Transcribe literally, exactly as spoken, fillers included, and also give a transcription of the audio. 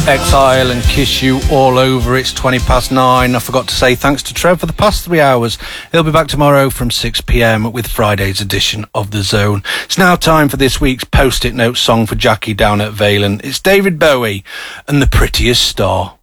Exile and Kiss You All Over. It's twenty past nine. I forgot to say thanks to Trev for the past three hours. He'll be back tomorrow from six p.m. with Friday's edition of The Zone. It's now time for this week's Post-it note song for Jackie down at Valen. It's David Bowie and The Prettiest Star.